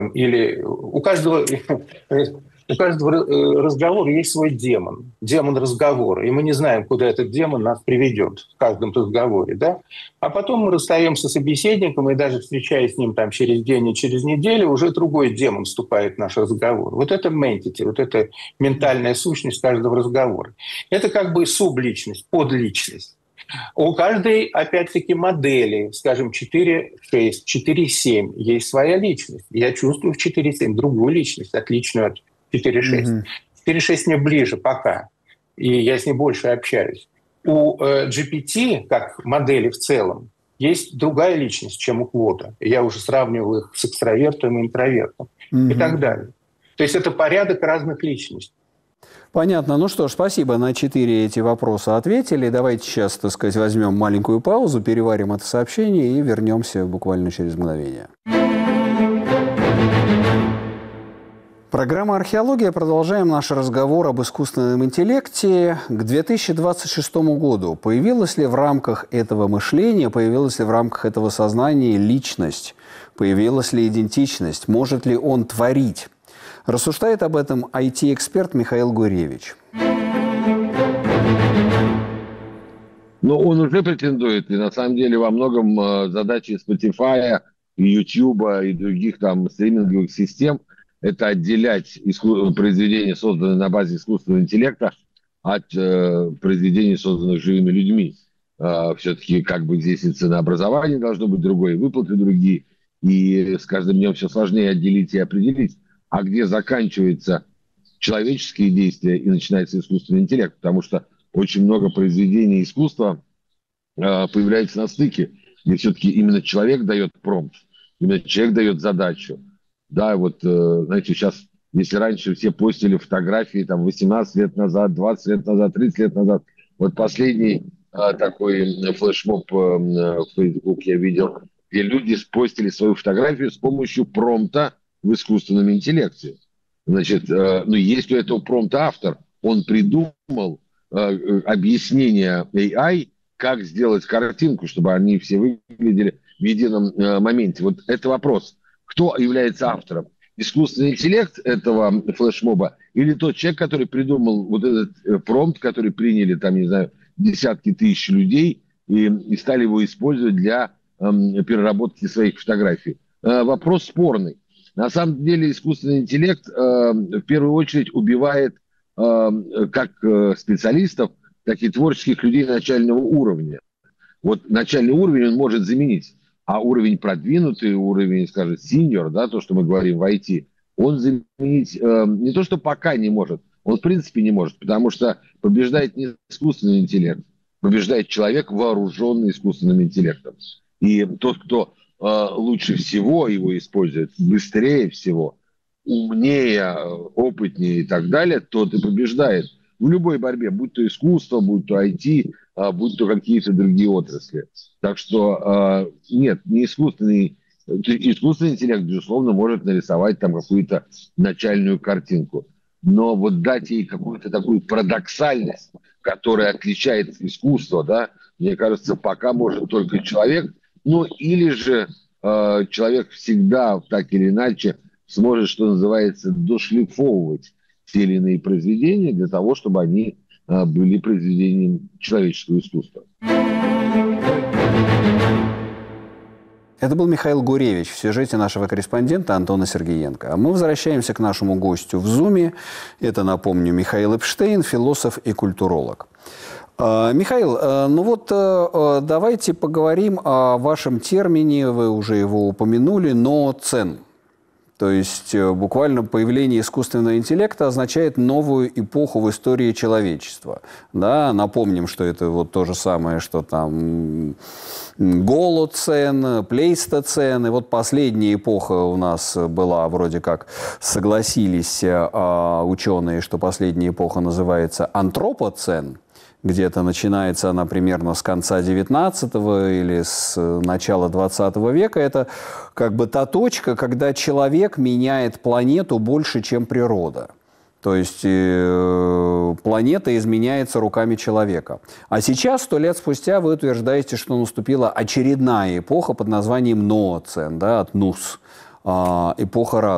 или у каждого разговора есть свой демон разговора, и мы не знаем, куда этот демон нас приведет в каждом разговоре, да? А потом мы расстаемся с собеседником, и даже встречаясь с ним там через день и через неделю, уже другой демон вступает в наш разговор. Вот это ментити, вот это ментальная сущность каждого разговора. Это как бы субличность, подличность. У каждой, опять-таки, модели, скажем, 4.6, 4.7, есть своя личность. Я чувствую в 4.7 другую личность, отличную от 4.6. 4.6 мне ближе пока, и я с ней больше общаюсь. У GPT, как модели в целом, есть другая личность, чем у Клода. Я уже сравнивал их с экстравертом и интровертом и так далее. То есть это порядок разных личностей. Понятно. Ну что ж, спасибо. На 4 эти вопроса ответили. Давайте сейчас, так сказать, возьмем маленькую паузу, переварим это сообщение и вернемся буквально через мгновение. Программа «Археология». Продолжаем наш разговор об искусственном интеллекте. К 2026 году появилась ли в рамках этого мышления, появилась ли в рамках этого сознания личность, появилась ли идентичность, может ли он творить? Рассуждает об этом IT-эксперт Михаил Гуревич. Ну, он уже претендует, и на самом деле во многом задачи Spotify, и YouTube, и других там стриминговых систем – это отделять произведения, созданные на базе искусственного интеллекта, от произведений, созданных живыми людьми. Все-таки как бы здесь и ценообразование должно быть другое, и выплаты другие, и с каждым днем все сложнее отделить и определить, а где заканчиваются человеческие действия и начинается искусственный интеллект, потому что очень много произведений искусства появляется на стыке, где все-таки именно человек дает промпт, именно человек дает задачу. Да, вот, знаете, сейчас, если раньше все постили фотографии там 18 лет назад, 20 лет назад, 30 лет назад, вот последний такой флешмоб в Facebook я видел, где люди спостили свою фотографию с помощью промпта в искусственном интеллекте. Значит, ну, есть у этого промпта автор, он придумал объяснение AI, как сделать картинку, чтобы они все выглядели в едином моменте. Вот это вопрос. Кто является автором? Искусственный интеллект этого флешмоба или тот человек, который придумал вот этот промпт, который приняли там, не знаю, десятки тысяч людей и стали его использовать для переработки своих фотографий? Вопрос спорный. На самом деле искусственный интеллект в первую очередь убивает как специалистов, так и творческих людей начального уровня. Вот начальный уровень он может заменить, а уровень продвинутый, уровень, скажем, senior, да, то, что мы говорим в IT, он заменить не то, что пока не может, он в принципе не может, потому что побеждает не искусственный интеллект, побеждает человек, вооруженный искусственным интеллектом. И тот, кто лучше всего его использует, быстрее всего, умнее, опытнее и так далее, тот и побеждает в любой борьбе, будь то искусство, будь то IT, будь то какие-то другие отрасли. Так что нет, не искусственный интеллект, безусловно, может нарисовать там какую-то начальную картинку. Но вот дать ей какую-то такую парадоксальность, которая отличает искусство, да, мне кажется, пока может только человек. Ну, или же человек всегда, так или иначе, сможет, что называется, дошлифовывать те или иные произведения для того, чтобы они были произведением человеческого искусства. Это был Михаил Гуревич в сюжете нашего корреспондента Антона Сергеенко. А мы возвращаемся к нашему гостю в Зуме. Это, напомню, Михаил Эпштейн, философ и культуролог. Михаил, ну вот давайте поговорим о вашем термине, вы уже его упомянули, ноцен. То есть буквально появление искусственного интеллекта означает новую эпоху в истории человечества. Да? Напомним, что это вот то же самое, что там голоцен, плейстоцен. И вот последняя эпоха у нас была, вроде как согласились ученые, что последняя эпоха называется антропоцен. Где-то начинается она примерно с конца 19-го или с начала 20 века. Это как бы та точка, когда человек меняет планету больше, чем природа. То есть планета изменяется руками человека. А сейчас, 100 лет спустя, вы утверждаете, что наступила очередная эпоха под названием нооцен, да, от нус, эпоха разума.